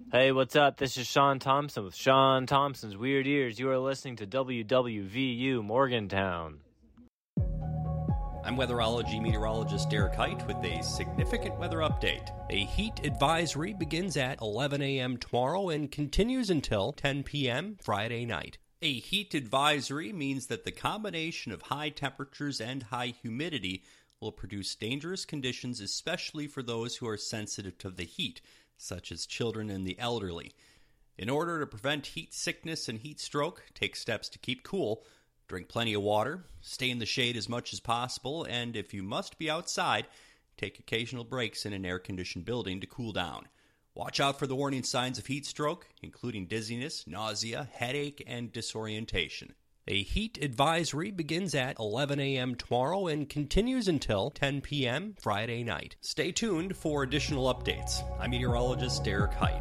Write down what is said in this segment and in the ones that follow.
Hey, what's up? This is Sean Thompson with Sean Thompson's Weird Ears. You are listening to WWVU Morgantown. I'm weatherology meteorologist Derek Height with a significant weather update. A heat advisory begins at 11 a.m. tomorrow and continues until 10 p.m. Friday night. A heat advisory means that the combination of high temperatures and high humidity will produce dangerous conditions, especially for those who are sensitive to the heat, such as children and the elderly. In order to prevent heat sickness and heat stroke, take steps to keep cool. Drink plenty of water, stay in the shade as much as possible, and if you must be outside, take occasional breaks in an air-conditioned building to cool down. Watch out for the warning signs of heat stroke, including dizziness, nausea, headache, and disorientation. A heat advisory begins at 11 a.m. tomorrow and continues until 10 p.m. Friday night. Stay tuned for additional updates. I'm meteorologist Derek Height.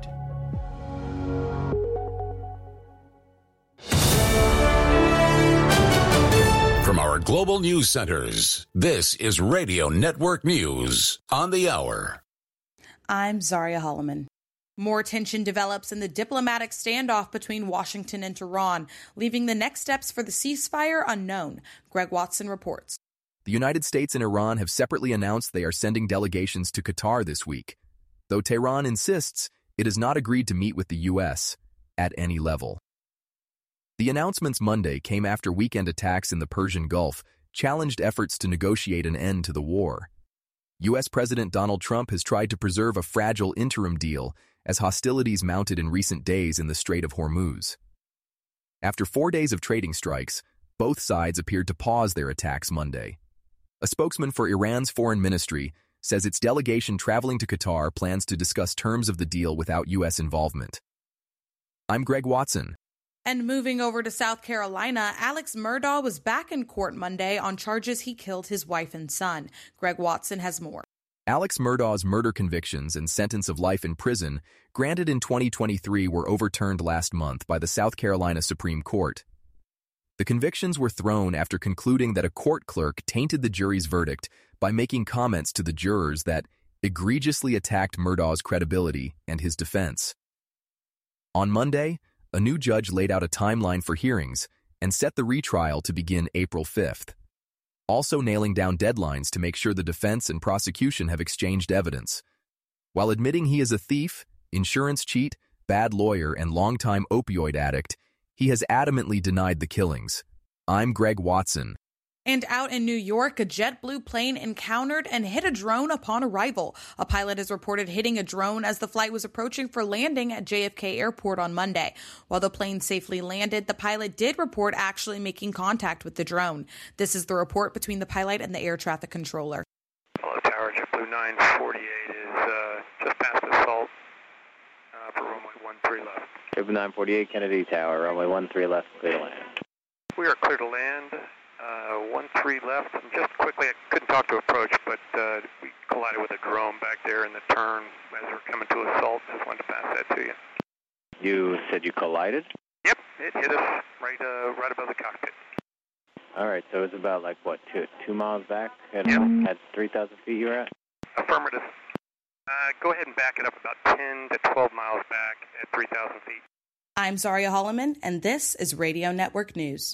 From our global news centers, this is Radio Network News on the Hour. I'm Zaria Holloman. More tension develops in the diplomatic standoff between Washington and Tehran, leaving the next steps for the ceasefire unknown. Greg Watson reports. The United States and Iran have separately announced they are sending delegations to Qatar this week, though Tehran insists it has not agreed to meet with the U.S. at any level. The announcements Monday came after weekend attacks in the Persian Gulf challenged efforts to negotiate an end to the war. U.S. President Donald Trump has tried to preserve a fragile interim deal as hostilities mounted in recent days in the Strait of Hormuz. After 4 days of trading strikes, both sides appeared to pause their attacks Monday. A spokesman for Iran's foreign ministry says its delegation traveling to Qatar plans to discuss terms of the deal without U.S. involvement. I'm Greg Watson. And moving over to South Carolina, Alex Murdaugh was back in court Monday on charges he killed his wife and son. Greg Watson has more. Alex Murdaugh's murder convictions and sentence of life in prison, granted in 2023, were overturned last month by the South Carolina Supreme Court. The convictions were thrown after concluding that a court clerk tainted the jury's verdict by making comments to the jurors that egregiously attacked Murdaugh's credibility and his defense. On Monday, a new judge laid out a timeline for hearings and set the retrial to begin April 5th, also nailing down deadlines to make sure the defense and prosecution have exchanged evidence. While admitting he is a thief, insurance cheat, bad lawyer, and longtime opioid addict, he has adamantly denied the killings. I'm Greg Watson. And out in New York, a JetBlue plane encountered and hit a drone upon arrival. A pilot is reported hitting a drone as the flight was approaching for landing at JFK Airport on Monday. While the plane safely landed, the pilot did report actually making contact with the drone. This is the report between the pilot and the air traffic controller. Hello, Tower. JetBlue 948 is just past the Salt for runway 13 left. JetBlue 948, Kennedy Tower, runway 13 left, clear to land. We are clear to land. 13 left. And just quickly, I couldn't talk to approach, but we collided with a drone back there in the turn as we're coming to assault. Just wanted to pass that to you. You said you collided? Yep, it hit us right above the cockpit. All right, so it's about like what, two miles back at 3,000 feet you were at? Affirmative. Go ahead and back it up about 10 to 12 miles back at 3,000 feet. I'm Zaria Holloman, and this is Radio Network News.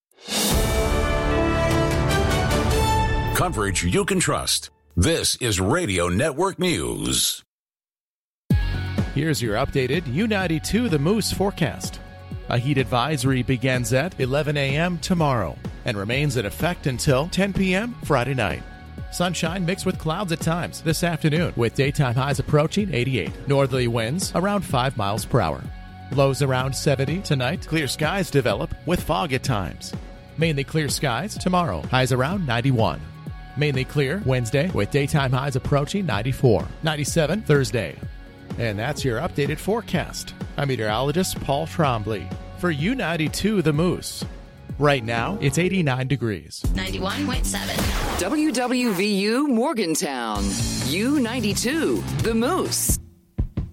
Coverage you can trust. This is Radio Network News. Here's your updated U92 The Moose forecast. A heat advisory begins at 11 a.m. tomorrow and remains in effect until 10 p.m. Friday night. Sunshine mixed with clouds at times this afternoon, with daytime highs approaching 88. Northerly winds around 5 miles per hour. Lows around 70 tonight. Clear skies develop with fog at times. Mainly clear skies tomorrow. Highs around 91. Mainly clear Wednesday with daytime highs approaching 94. 97 Thursday. And that's your updated forecast. I'm meteorologist Paul Trombley for U92 The Moose. Right now, it's 89 degrees. 91.7. WWVU Morgantown. U92 The Moose.